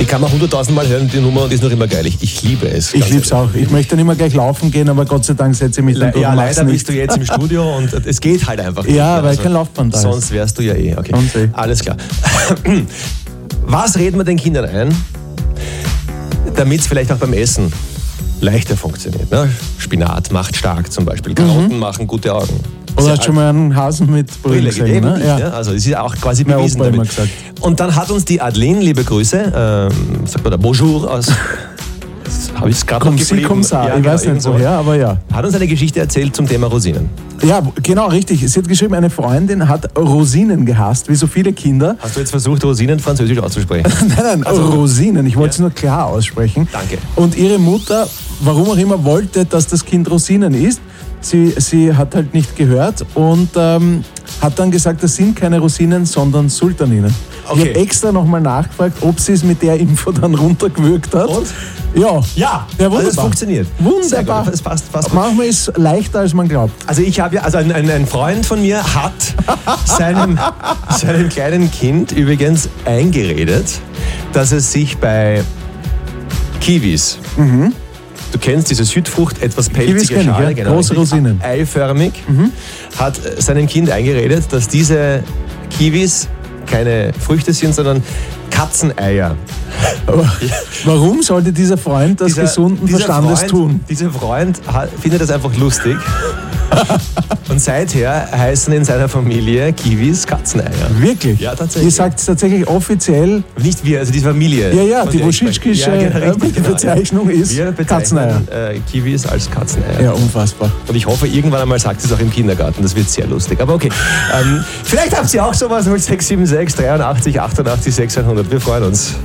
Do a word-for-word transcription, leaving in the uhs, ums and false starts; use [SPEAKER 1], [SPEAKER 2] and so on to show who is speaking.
[SPEAKER 1] Die kann man hunderttausend Mal hören, die Nummer, und ist noch immer geil. Ich, ich liebe es.
[SPEAKER 2] Ich liebe es auch. Ich möchte dann immer gleich laufen gehen, aber Gott sei Dank setze ich mich dann
[SPEAKER 1] Le-
[SPEAKER 2] durch.
[SPEAKER 1] Ja,
[SPEAKER 2] und
[SPEAKER 1] leider
[SPEAKER 2] mach's
[SPEAKER 1] bist du jetzt im Studio und es geht halt einfach nicht.
[SPEAKER 2] Ja,
[SPEAKER 1] mehr.
[SPEAKER 2] weil
[SPEAKER 1] Also,
[SPEAKER 2] kein Laufband da ist.
[SPEAKER 1] Sonst wärst du ja eh. Okay.
[SPEAKER 2] Sonst eh.
[SPEAKER 1] Alles klar. Was reden wir den Kindern ein, damit es vielleicht auch beim Essen leichter funktioniert? Ne? Spinat macht stark zum Beispiel. Karotten machen gute Augen.
[SPEAKER 2] Oder hast du schon mal einen Hasen mit Brille gesehen?
[SPEAKER 1] Eben
[SPEAKER 2] Ne?
[SPEAKER 1] nicht,
[SPEAKER 2] Ja.
[SPEAKER 1] ja. Also es ist ja auch quasi
[SPEAKER 2] Mein
[SPEAKER 1] bewiesen
[SPEAKER 2] Opa
[SPEAKER 1] damit.
[SPEAKER 2] immer gesagt.
[SPEAKER 1] Und dann hat uns die Adeline, liebe Grüße, ähm, sagt man da Bonjour aus... Habe ich es gerade noch
[SPEAKER 2] Komm, sie,
[SPEAKER 1] geblieben?
[SPEAKER 2] komm, sa.
[SPEAKER 1] Ja,
[SPEAKER 2] Ich
[SPEAKER 1] genau,
[SPEAKER 2] weiß nicht
[SPEAKER 1] irgend so.
[SPEAKER 2] woher, aber ja.
[SPEAKER 1] Hat uns eine Geschichte erzählt zum Thema Rosinen.
[SPEAKER 2] Ja, genau, richtig. Sie hat geschrieben, eine Freundin hat Rosinen gehasst, wie so viele Kinder.
[SPEAKER 1] Hast du jetzt versucht, Rosinen französisch auszusprechen?
[SPEAKER 2] Nein, nein, Rosinen. Ich wollte es nur klar aussprechen.
[SPEAKER 1] Danke.
[SPEAKER 2] Und ihre Mutter, warum auch immer, wollte, dass das Kind Rosinen isst. Sie, sie hat halt nicht gehört und ähm, hat dann gesagt, das sind keine Rosinen, sondern Sultaninen.
[SPEAKER 1] Okay.
[SPEAKER 2] Ich habe extra nochmal nachgefragt, ob sie es mit der Info dann runtergewürgt hat.
[SPEAKER 1] Und?
[SPEAKER 2] Ja.
[SPEAKER 1] Ja,
[SPEAKER 2] ja wunderbar.
[SPEAKER 1] also es funktioniert. Sehr
[SPEAKER 2] Wunderbar.
[SPEAKER 1] gut, das passt, passt gut.
[SPEAKER 2] Manchmal ist es leichter, als man glaubt.
[SPEAKER 1] Also ich habe ja, also ein, ein, ein Freund von mir hat seinem, seinem kleinen Kind übrigens eingeredet, dass es sich bei Kiwis,
[SPEAKER 2] Mhm.
[SPEAKER 1] du kennst diese Südfrucht, etwas
[SPEAKER 2] Kiwis
[SPEAKER 1] pelzige
[SPEAKER 2] kenn ich,
[SPEAKER 1] Schale,
[SPEAKER 2] ja.
[SPEAKER 1] genau,
[SPEAKER 2] Große
[SPEAKER 1] richtig,
[SPEAKER 2] Rosinen.
[SPEAKER 1] eiförmig, hat seinem Kind eingeredet, dass diese Kiwis keine Früchte sind, sondern Katzeneier.
[SPEAKER 2] Aber warum sollte dieser Freund das
[SPEAKER 1] Dieser-
[SPEAKER 2] gesunden
[SPEAKER 1] dieser
[SPEAKER 2] Verstandes
[SPEAKER 1] Freund,
[SPEAKER 2] tun?
[SPEAKER 1] Dieser Freund hat, findet das einfach lustig. Und seither heißen in seiner Familie Kiwis Katzeneier.
[SPEAKER 2] Wirklich?
[SPEAKER 1] Ja, tatsächlich.
[SPEAKER 2] Ihr sagt es tatsächlich offiziell.
[SPEAKER 1] Nicht wir, also die Familie.
[SPEAKER 2] Ja, ja,
[SPEAKER 1] von
[SPEAKER 2] die
[SPEAKER 1] der ich spreche.
[SPEAKER 2] Wuschitschkische
[SPEAKER 1] Ja, genau, richtig, genau.
[SPEAKER 2] Bezeichnung ist
[SPEAKER 1] Wir
[SPEAKER 2] Katzeneier.
[SPEAKER 1] bezeichnen äh, Kiwis als Katzeneier.
[SPEAKER 2] Ja, unfassbar.
[SPEAKER 1] Und ich hoffe, irgendwann einmal sagt sie es auch im Kindergarten. Das wird sehr lustig. Aber okay. Ähm, vielleicht habt ihr auch sowas. null sechs sieben sechs dreiundachtzig achtundachtzig sechshundert. Wir freuen uns.